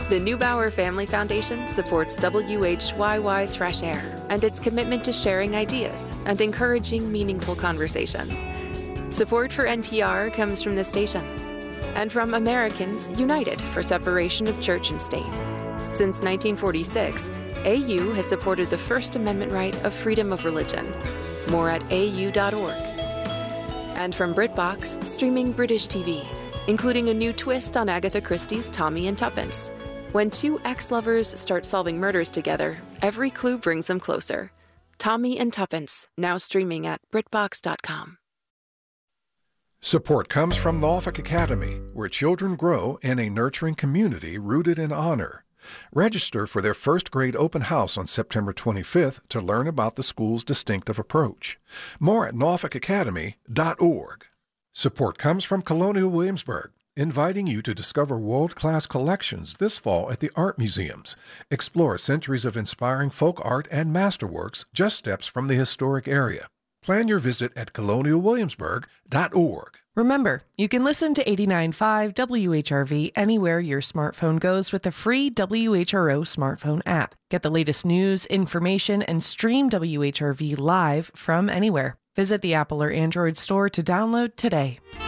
The Neubauer Family Foundation supports WHYY's Fresh Air and its commitment to sharing ideas and encouraging meaningful conversation. Support for NPR comes from this station and from Americans United for Separation of Church and State. Since 1946, AU has supported the First Amendment right of freedom of religion. More at au.org. And from BritBox, streaming British TV, including a new twist on Agatha Christie's Tommy and Tuppence. When two ex-lovers start solving murders together, every clue brings them closer. Tommy and Tuppence, now streaming at BritBox.com. Support comes from Norfolk Academy, where children grow in a nurturing community rooted in honor. Register for their first grade open house on September 25th to learn about the school's distinctive approach. More at norfolkacademy.org. Support comes from Colonial Williamsburg, inviting you to discover world-class collections this fall at the art museums. Explore centuries of inspiring folk art and masterworks just steps from the historic area. Plan your visit at colonialwilliamsburg.org. Remember, you can listen to 89.5 WHRV anywhere your smartphone goes with the free WHRO smartphone app. Get the latest news, information, and stream WHRV live from anywhere. Visit the Apple or Android store to download today.